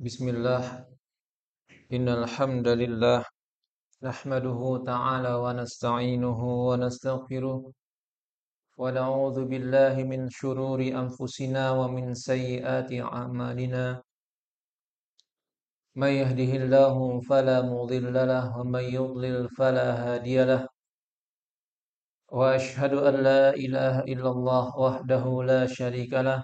Bismillah, innal hamdalillah nahmaduhu ta'ala wa nasta'inuhu wa nastaghfiruh wa na'udzu billahi min shururi anfusina wa min sayyiati a'malina. May yahdihillahu fala mudilla lahu wa may yudlil fala hadiya lahu. Wa ashhadu an la ilaha illallah wahdahu la syarika lahu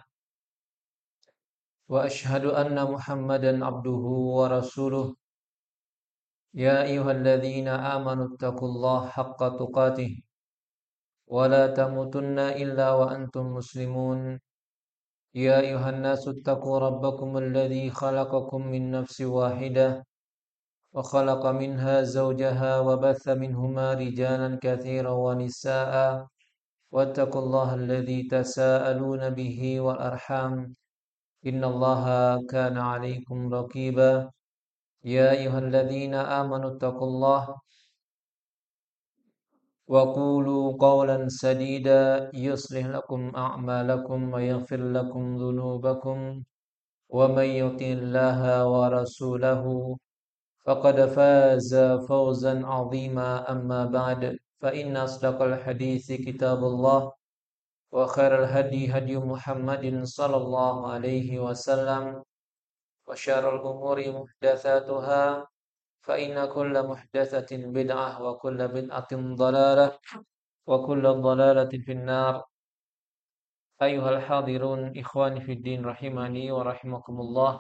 wa ashhadu anna Muhammadan abduhu wa rasuluh. Ya ayyuhalladzina amanu taqullaha haqqa tuqatih ولا تموتن إلا وأنتم مسلمون. يا أيها الناس اتقوا ربكم الذي خلقكم من نفس واحدة وخلق منها زوجها وبث منهما رجالا كثيرا ونساء واتقوا الله الذي تساءلون به والأرحام إن الله كان عليكم رقيبا. يا أيها الذين آمنوا اتقوا الله وقولوا قولا سديدا يصلح لكم أعمالكم ويغفر لكم ذنوبكم ومن يطع الله ورسوله فقد فاز فوزا عظيما. أما بعد فإن أصدق الحديث كتاب الله وخير الهدي هدي محمد صلى الله عليه وسلم وشر الأمور محدثاتها فإن كل محدثة بدعة وكل بدعة ضلالة وكل ضلالة في النار. Ayuhal hadirun ikhwani fiddin rahimani wa rahimakumullah.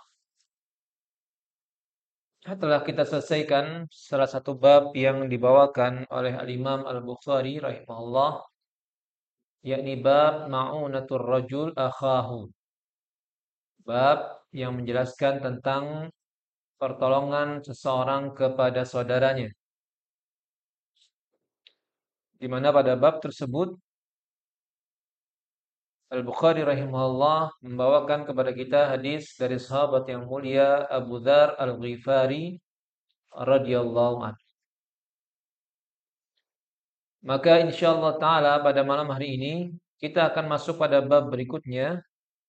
Setelah kita selesaikan salah satu bab yang dibawakan oleh Al-Imam Al-Bukhari rahimahullah, yakni bab ma'unatur rajul akhahu. Bab yang menjelaskan tentang pertolongan seseorang kepada saudaranya. Di mana pada bab tersebut Al-Bukhari rahimahullah membawakan kepada kita hadis dari sahabat yang mulia Abu Dzar Al-Ghifari radhiyallahu anhu. Maka insyaallah taala pada malam hari ini kita akan masuk pada bab berikutnya.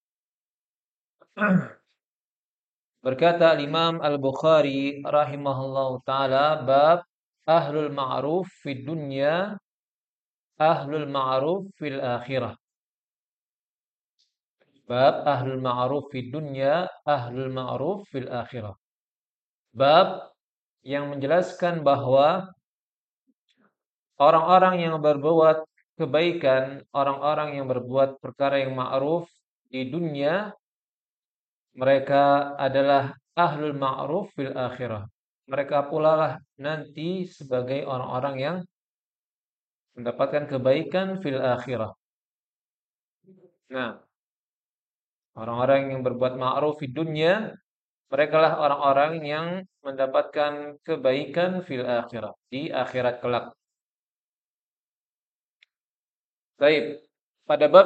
Berkata Imam Al-Bukhari rahimahullahu taala, bab ahlul ma'ruf fid dunya, ahlul ma'ruf fil akhirah. Bab ahlul ma'ruf fid dunya, ahlul ma'ruf fil akhirah. Bab yang menjelaskan bahwa orang-orang yang berbuat kebaikan, orang-orang yang berbuat perkara yang ma'ruf di dunia, mereka adalah ahlul ma'ruf fil akhirah. Mereka pula lah nanti sebagai orang-orang yang mendapatkan kebaikan fil akhirah. Nah, orang-orang yang berbuat ma'ruf di dunia, mereka lah orang-orang yang mendapatkan kebaikan fil akhirah, di akhirat kelak. Baik, pada bab